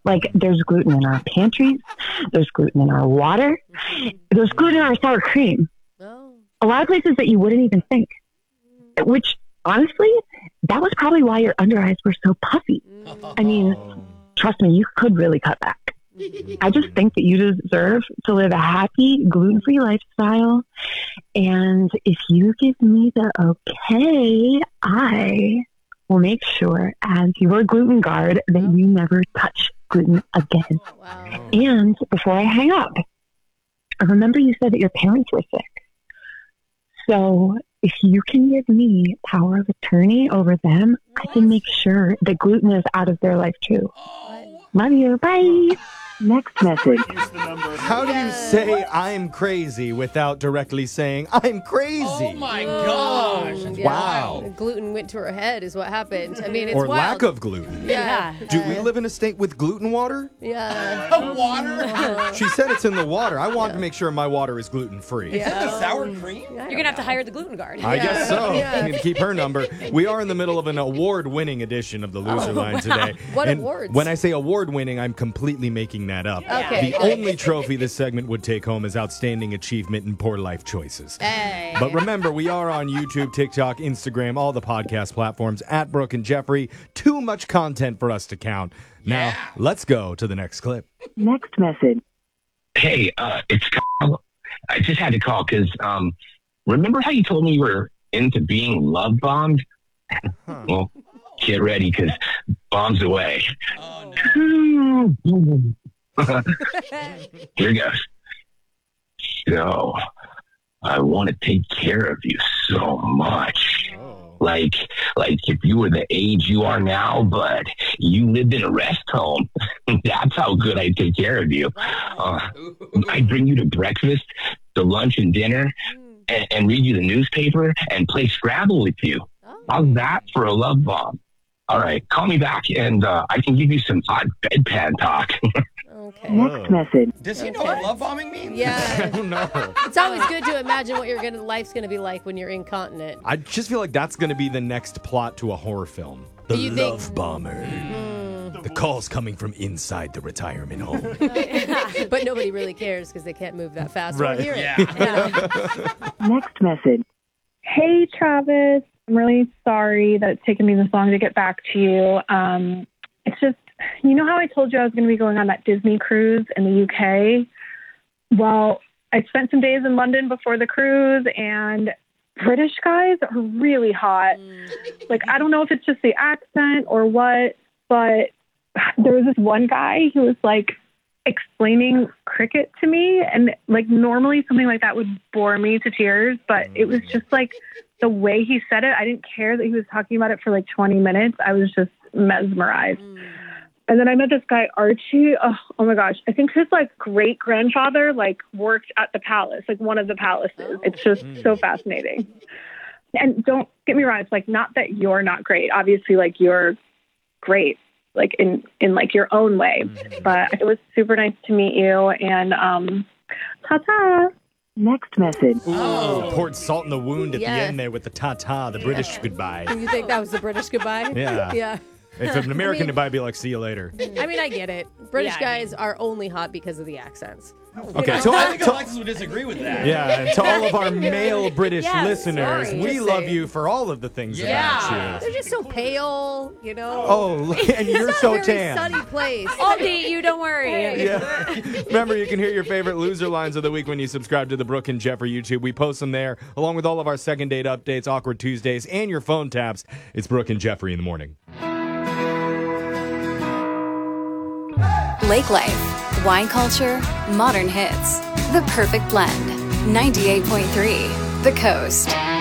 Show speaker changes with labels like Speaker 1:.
Speaker 1: Like, there's gluten in our pantries. There's gluten in our water. There's gluten in our sour cream.
Speaker 2: Oh.
Speaker 1: A lot of places that you wouldn't even think. Which, honestly, that was probably why your under eyes were so puffy. I mean, trust me, you could really cut back. I just think that you deserve to live a happy, gluten-free lifestyle. And if you give me the okay, I will make sure, as your gluten guard, that you never touch gluten again.
Speaker 2: Wow.
Speaker 1: And before I hang up, remember you said that your parents were sick. So if you can give me power of attorney over them, I can make sure that gluten is out of their life too. Love you. Bye. Next message.
Speaker 3: How do you say I'm crazy without directly saying I'm crazy?
Speaker 4: Oh my gosh. That's
Speaker 3: Wow.
Speaker 4: wild.
Speaker 2: Gluten went to her head is what happened. I mean, it's
Speaker 3: Or
Speaker 2: wild.
Speaker 3: lack of gluten.
Speaker 2: Yeah.
Speaker 3: Do we live in a state with gluten water?
Speaker 2: Yeah.
Speaker 4: Water?
Speaker 3: She said it's in the water. I want to make sure my water is gluten-free.
Speaker 4: Is that the sour cream?
Speaker 5: You're going to have to hire the gluten guard.
Speaker 3: I guess so.
Speaker 2: Yeah.
Speaker 3: I need to keep her number. We are in the middle of an award-winning edition of the Loser Line today.
Speaker 2: What
Speaker 3: And
Speaker 2: awards?
Speaker 3: when I say award-winning, I'm completely making that up.
Speaker 2: Okay.
Speaker 3: The only trophy this segment would take home is Outstanding Achievement in Poor Life Choices.
Speaker 2: Hey.
Speaker 3: But remember, we are on YouTube, TikTok, Instagram, all the podcast platforms at Brooke and Jeffrey. Too much content for us to count. Now, let's go to the next clip.
Speaker 1: Next message.
Speaker 6: Hey, it's Kyle. I just had to call because remember how you told me you were into being love bombed? Well, get ready because bombs away. Here goes. So, I want to take care of you so much. Like if you were the age you are now, but you lived in a rest home. That's how good I take care of you. I'd bring you to breakfast, to lunch and dinner, and read you the newspaper and play Scrabble with you. How's that for a love bomb? All right, call me back and I can give you some hot bedpan talk.
Speaker 2: Okay.
Speaker 1: Next message.
Speaker 4: Does he know what love bombing means?
Speaker 2: Yeah.
Speaker 3: Oh, no.
Speaker 2: It's always good to imagine what life's gonna be like when you're incontinent.
Speaker 3: I just feel like that's going to be the next plot to a horror film. The
Speaker 2: You think-
Speaker 3: Love Bomber. The call's coming from inside the retirement home.
Speaker 2: But nobody really cares because they can't move that fast
Speaker 3: Right.
Speaker 2: or hear it.
Speaker 4: Yeah.
Speaker 1: Next message.
Speaker 7: Hey, Travis. I'm really sorry that it's taken me this long to get back to you. It's just, you know how I told you I was going to be going on that Disney cruise in the UK? Well, I spent some days in London before the cruise, and British guys are really hot. Like, I don't know if it's just the accent or what, but there was this one guy who was like explaining cricket to me, and like normally something like that would bore me to tears, but it was just like the way he said it. I didn't care that he was talking about it for like 20 minutes. I was just mesmerized. And then I met this guy, Archie. Oh my gosh. I think his like great grandfather like worked at the palace, like one of the palaces. It's just so fascinating. And don't get me wrong. It's like, not that you're not great. Obviously, like you're great, like in like your own way, but it was super nice to meet you. And, ta-ta.
Speaker 1: Next message.
Speaker 3: Ooh, poured salt in the wound at the
Speaker 2: Yeah.
Speaker 3: end there with the ta-ta, the British goodbye.
Speaker 2: You think that was the British goodbye?
Speaker 3: Yeah.
Speaker 2: Yeah.
Speaker 3: If an American goodbye, be like, see you later.
Speaker 2: I mean, I get it. British
Speaker 5: Yeah, I
Speaker 2: guys are only hot because of the accents.
Speaker 3: Okay,
Speaker 4: I think Alexis would disagree with that.
Speaker 3: yeah, and to all of our male British
Speaker 5: Yes,
Speaker 3: listeners,
Speaker 2: sorry.
Speaker 3: we
Speaker 2: Just
Speaker 3: love
Speaker 2: saying.
Speaker 3: you for all of the things
Speaker 4: Yeah.
Speaker 3: about you.
Speaker 2: They're just so pale, you know?
Speaker 3: Oh, and you're
Speaker 2: It's
Speaker 3: so
Speaker 2: not a very
Speaker 3: tan.
Speaker 2: sunny place.
Speaker 5: I'll date you, don't worry.
Speaker 3: Yeah. Remember, you can hear your favorite loser lines of the week when you subscribe to the Brooke and Jeffrey YouTube. We post them there, along with all of our second date updates, Awkward Tuesdays, and your phone taps. It's Brooke and Jeffrey in the morning.
Speaker 8: Lake Life, wine culture, modern hits. The perfect blend. 98.3 The Coast.